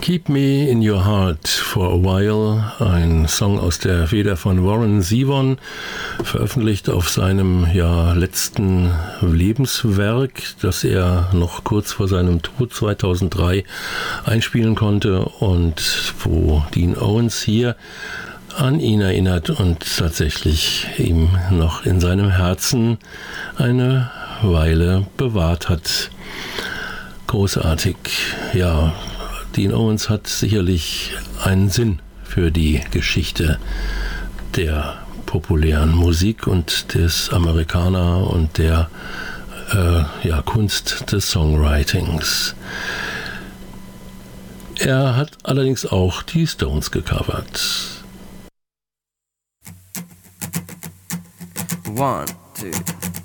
Keep Me in Your Heart for a While, ein Song aus der Feder von Warren Zevon, veröffentlicht auf seinem letzten Lebenswerk, das er noch kurz vor seinem Tod 2003 einspielen konnte und wo Dean Owens hier an ihn erinnert und tatsächlich ihm noch in seinem Herzen eine Weile bewahrt hat. Großartig, ja. Dean Owens hat sicherlich einen Sinn für die Geschichte der populären Musik und des Amerikaner und der Kunst des Songwritings. Er hat allerdings auch die Stones gecovert. 1, 2